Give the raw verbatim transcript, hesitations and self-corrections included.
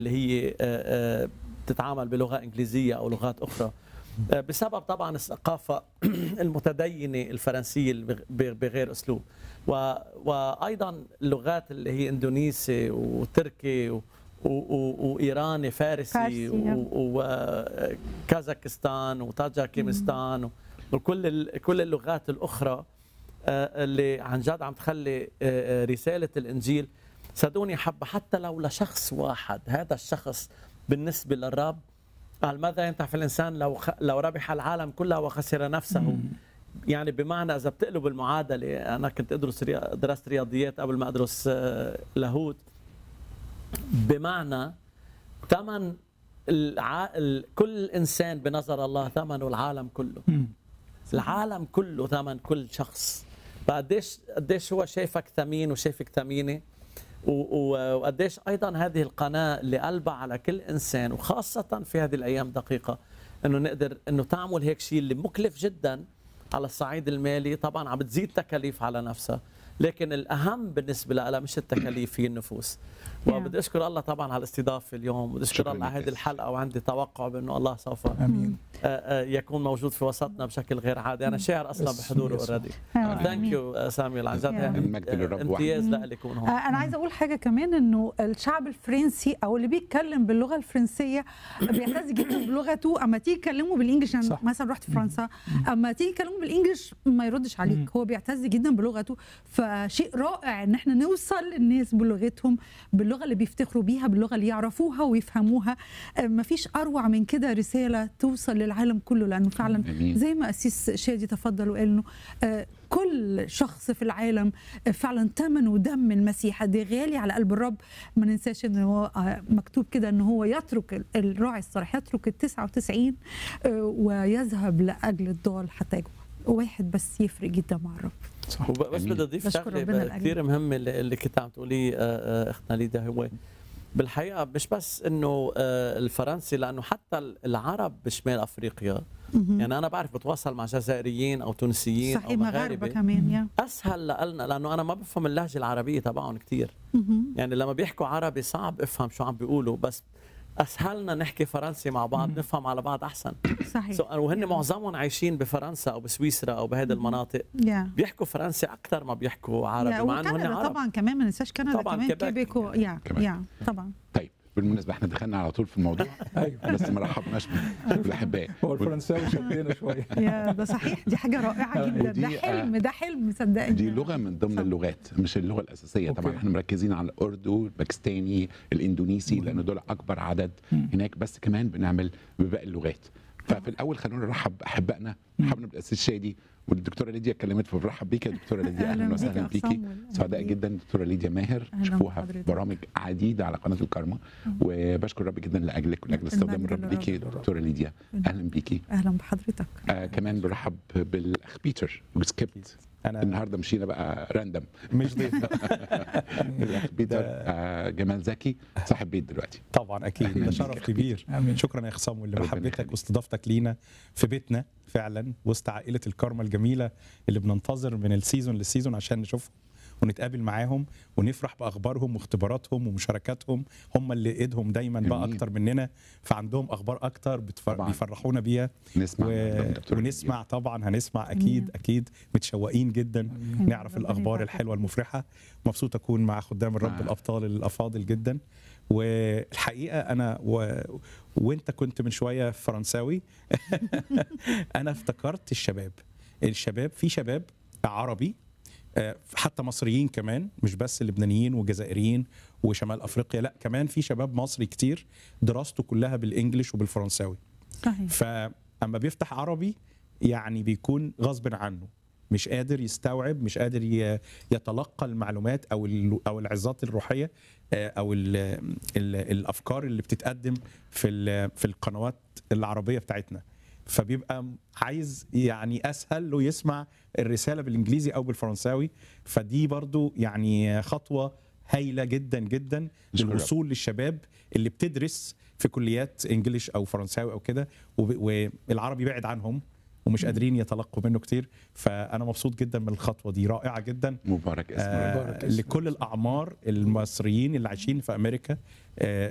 اللي هي آه، آه، بتتعامل بلغة إنجليزية أو لغات أخرى، آه، بسبب طبعا الثقافة المتدينة الفرنسية اللي بغ- بغير أسلوب، و- وأيضا اللغات اللي هي إندونيسي وتركي و- و- و- وإيراني فارسي فارسي. وكازاخستان وطاجيكستان وكل ال- كل اللغات الأخرى آه، اللي عن جد عم تخلي آه، آه، رسالة الإنجيل صدقوني حبة حتى لو لشخص واحد. هذا الشخص بالنسبة للرب قال ماذا ينتفع الإنسان لو خ... لو ربح العالم كله وخسر نفسه. يعني بمعنى إذا بتقلب المعادلة، أنا كنت أدرس ريا... درست رياضيات قبل ما أدرس آه، لاهوت، بمعنى ثمن الع... ال... كل إنسان بنظر الله ثمنه العالم كله. العالم كله ثمن كل شخص. فقديش قديش هو شايفك ثمين وشايفك ثمينه، و- و- وقديش ايضا هذه القناه اللي قلبها على كل انسان، وخاصه في هذه الايام دقيقه، انه نقدر انه تعمل هيك شيء اللي مكلف جدا على الصعيد المالي. طبعا عم بتزيد تكاليف على نفسها، لكن الاهم بالنسبه لها مش التكاليف، هي النفوس. وبدي اشكر الله طبعا على الاستضافه اليوم، بدي اشكر شكراً الله على لك. هذه الحلقه، وعندي توقع بانه الله سوف امين. آه، آه، يكون موجود في وسطنا بشكل غير عادي. انا شاعر اصلا باسم بحضوره يسوع. اوريدي. آه، ثانك آمين. يو ساميول، عن جد يا. يعني المجد للرب امتياز وحده. لإلي يكون آه، هون. انا عايزه اقول حاجه كمان، انه الشعب الفرنسي او اللي بيتكلم باللغه الفرنسيه بيعتز جدا بلغته. اما تيجي تكلمه بالانجلش، انا صح. مثلا رحت فرنسا، اما تيجي تكلمه بالانجلش ما يردش عليك، هو بيعتز جدا بلغته. فشيء رائع ان احنا نوصل للناس بلغتهم، باللغه اللي بيفتخروا بيها، باللغه اللي يعرفوها ويفهموها. آه، مفيش اروع من كده رساله توصل للعالم كله، لانه فعلا آمين. زي ما أسيس شادي تفضل وقال انه آه، كل شخص في العالم آه، فعلا ثمن ودم المسيح دي غالي على قلب الرب. ما ننساش انه هو آه، مكتوب كده انه هو يترك ال- الراعي الصالح يترك ال تسعة وتسعين آه، ويذهب لاجل الضال حتى يجوع. واحد بس يفرق جدا مع الرب. صح. وب- بس أمين. بدي اضيف بشكر شغله ربنا ب- لأجل. كثير مهمه اللي اللي كنت عم تقوليه آه، آه، اختنا ليدا. هو بالحقيقه مش بس انه آه، الفرنسي، لانه حتى العرب بشمال افريقيا، يعني انا بعرف بتواصل مع جزائريين او تونسيين او صحيح، مغاربه مغاربه كمان. يا اسهل لنا، لانه انا ما بفهم اللهجه العربيه تبعهم كثير. مهم. يعني لما بيحكوا عربي صعب افهم شو عم بيقولوا، بس اسهلنا نحكي فرنسي مع بعض، نفهم على بعض احسن. صحيح. سو- وهن معظمهم عايشين بفرنسا او بسويسرا او بهذه المناطق، يا بيحكوا فرنسي اكثر ما بيحكوا عربي، يا مع انه هن وكندا عرب. طبعا كمان، ما ننساش كندا طبعاً كمان، كيبيك. كيبيك و- يا كمان. يا طبعا. طيب بالمناسبه احنا دخلنا على طول في الموضوع ايوه، بس ما رحبناش بالاحباء. هو الفرنساوي شدينا شويه. يا ده صحيح، دي حاجه رائعه جدا، ده ودي، حلم، ده حلم صدقني. دي لغه من ضمن صح. اللغات، مش اللغه الاساسيه. طبعا أوكي. احنا مركزين على الاردو، الباكستاني، الاندونيسي، لان دول اكبر عدد هناك، بس كمان بنعمل بباقي اللغات. ففي الاول خلونا نرحب باحبائنا. مرحبا بالاسيس شادي، والدكتوره ليديا اتكلمت، فبرحب بيك يا دكتوره ليديا. أهلاً اهلا بيك وسهلا يا بيكي. صامويل. أهلاً سعداء بيك. جدا. دكتوره ليديا ماهر أهلاً تشوفوها في بحضرتك. برامج عديده على قناه الكارما، وبشكر رب جدا لاجلك ولاجل استخدام المجد الرب ليكي للرب. دكتوره ليديا. اهلا بيكي. اهلا بحضرتك. آه كمان برحب بالاخ بيتر وسكيبت. انا النهارده مشينا بقى راندم. مش ضيف الاخ بيتر آه جمال زكي صاحب بيت دلوقتي. طبعا اكيد، ده شرف كبير. آمين. شكرا يا خصام ربنا لمحبتك يخليك. واستضافتك لينا في بيتنا فعلا، وسط عائله الكارما الجميله اللي بننتظر من السيزون للسيزون عشان نشوفهم ونتقابل معاهم ونفرح باخبارهم واختباراتهم ومشاركاتهم. هم اللي ايدهم دايما بقى جميل. اكتر مننا، فعندهم اخبار اكتر بتفر... طبعاً. بيفرحونا بيها. نسمع و... من دكتور ونسمع طبعا، هنسمع اكيد اكيد، متشوقين جدا نعرف ربنا الاخبار يبارك. الحلوه المفرحه. مبسوط اكون مع خدام الرب مع- الابطال الافاضل جدا. والحقيقه انا و... وانت كنت من شويه فرنساوي انا افتكرت الشباب الشباب في شباب عربي، آه، حتى مصريين كمان، مش بس لبنانيين وجزائريين وشمال افريقيا، لا كمان في شباب مصري كتير دراسته كلها بالانجليش وبالفرنساوي. صحيح. فاما بيفتح عربي يعني بيكون غصب عنه، مش قادر يستوعب، مش قادر ي- يتلقى المعلومات او ال- او العظات الروحيه، آه، او ال ال الافكار اللي بتتقدم في ال- في القنوات العربيه بتاعتنا. فبيبقى عايز يعني اسهل له يسمع الرساله بالانجليزي او بالفرنساوي. فدي برضو يعني خطوه هايله جدا جدا شكراً. للوصول للشباب اللي بتدرس في كليات انجليش او فرنساوي او كده، وب- والعربي بعد عنهم ومش قادرين يتلقوا منه كتير. فانا مبسوط جدا من الخطوه دي، رائعه جدا. مبارك اسم آه الرب. مبارك اسم لكل الاعمار المصريين اللي عايشين في امريكا، آه